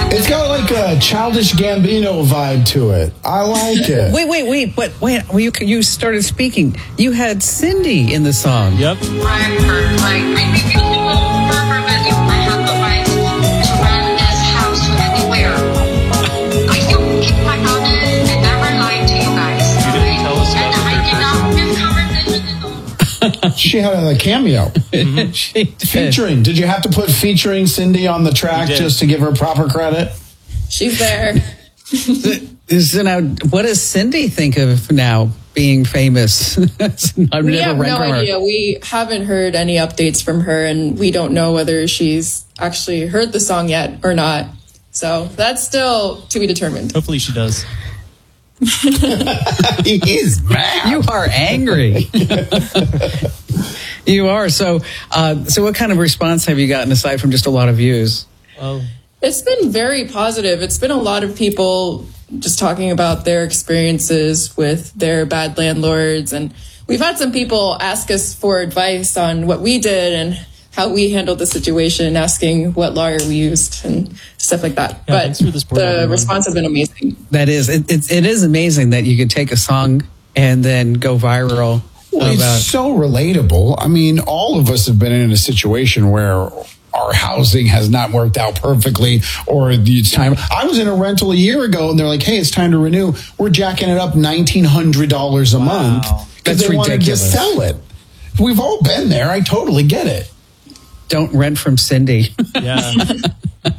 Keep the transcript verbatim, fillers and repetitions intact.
It's got like a Childish Gambino vibe to it. I like it. Wait, wait, wait. But wait, well, you, you started speaking. You had Cindy in the song. Yep. She had a cameo. Mm-hmm. She did. Featuring. Did you have to put featuring Cindy on the track just to give her proper credit? She's there. So now, what does Cindy think of now being famous? I've we never have read no from her. idea. We haven't heard any updates from her, and we don't know whether she's actually heard the song yet or not. So that's still to be determined. Hopefully she does. He is mad. You are angry. You are. So, uh, so what kind of response have you gotten aside from just a lot of views? Oh, It's been very positive. It's been a lot of people just talking about their experiences with their bad landlords. And we've had some people ask us for advice on what we did and how we handled the situation, asking what lawyer we used and stuff like that. Yeah, but thanks for the support, the everyone. response has been amazing. That is, it, it, it is amazing that you could take a song and then go viral. Well, about, it's so relatable. I mean, all of us have been in a situation where our housing has not worked out perfectly, or it's time. I was in a rental a year ago, and they're like, "Hey, it's time to renew." We're jacking it up nineteen hundred dollars a Wow. month because That's they wanted to ridiculous. sell it. We've all been there. I totally get it. don't rent from Cindy. yeah.